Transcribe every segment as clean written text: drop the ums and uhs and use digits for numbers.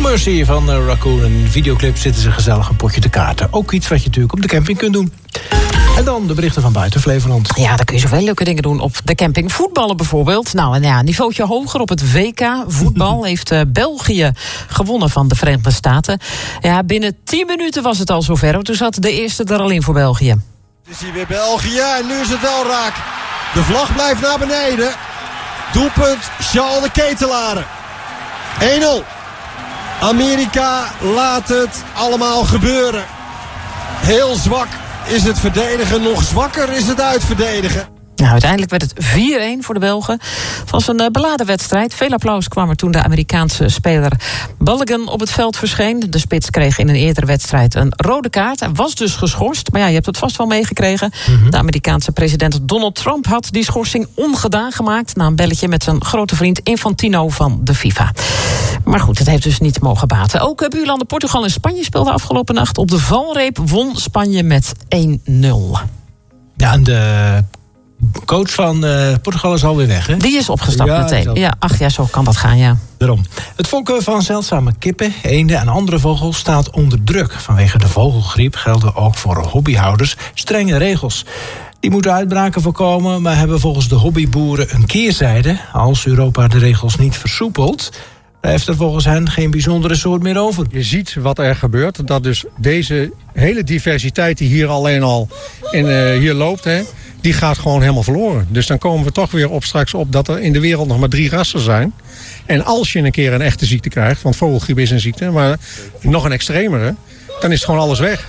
Mercy van Raccoon. In een videoclip zitten ze gezellig een potje te kaarten. Ook iets wat je natuurlijk op de camping kunt doen. En dan de berichten van buiten Flevoland. Ja, daar kun je zoveel leuke dingen doen op de camping. Voetballen bijvoorbeeld. Nou, en ja, een niveautje hoger op het WK voetbal heeft België gewonnen van de Verenigde Staten. Ja, binnen 10 minuten was het al zover. Toen zat de eerste er al in voor België. Het is hier weer België en nu is het wel raak. De vlag blijft naar beneden. Doelpunt Charles de Ketelare. 1-0. Amerika laat het allemaal gebeuren. Heel zwak is het verdedigen, nog zwakker is het uitverdedigen. Nou, uiteindelijk werd het 4-1 voor de Belgen. Het was een beladen wedstrijd. Veel applaus kwam er toen de Amerikaanse speler Balogun op het veld verscheen. De spits kreeg in een eerdere wedstrijd een rode kaart. Hij was dus geschorst. Maar ja, je hebt het vast wel meegekregen. De Amerikaanse president Donald Trump had die schorsing ongedaan gemaakt na een belletje met zijn grote vriend Infantino van de FIFA. Maar goed, het heeft dus niet mogen baten. Ook buurlanden Portugal en Spanje speelden afgelopen nacht. Op de valreep won Spanje met 1-0. Ja, en de coach van Portugal is alweer weg, hè? Die is opgestapt meteen. Ja, ach ja, zo kan dat gaan, ja. Daarom. Het fokken van zeldzame kippen, eenden en andere vogels staat onder druk. Vanwege de vogelgriep gelden ook voor hobbyhouders strenge regels. Die moeten uitbraken voorkomen, maar hebben volgens de hobbyboeren een keerzijde. Als Europa de regels niet versoepelt, blijft er volgens hen geen bijzondere soort meer over. Je ziet wat er gebeurt. Dat dus deze hele diversiteit die hier alleen al hier loopt, hè, die gaat gewoon helemaal verloren. Dus dan komen we toch weer straks op dat er in de wereld nog maar 3 rassen zijn. En als je een keer een echte ziekte krijgt, want vogelgriep is een ziekte, maar nog een extremere, dan is gewoon alles weg.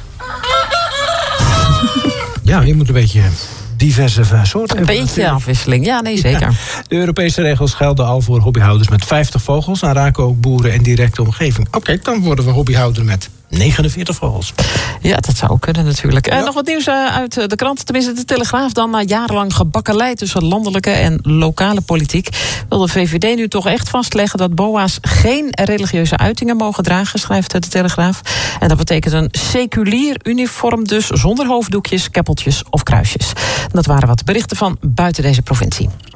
Ja, je moet een beetje diverse soorten. Een beetje afwisseling, ja, nee, zeker. Ja. De Europese regels gelden al voor hobbyhouders met 50 vogels. En raken ook boeren en directe omgeving. Oké, dan worden we hobbyhouder met 49 vogels. Ja, dat zou kunnen natuurlijk. Ja. Nog wat nieuws uit de krant. Tenminste, de Telegraaf dan. Na jarenlang gebakkelei tussen landelijke en lokale politiek wil de VVD nu toch echt vastleggen dat boa's geen religieuze uitingen mogen dragen, schrijft de Telegraaf. En dat betekent een seculier uniform, dus zonder hoofddoekjes, keppeltjes of kruisjes. Dat waren wat berichten van buiten deze provincie.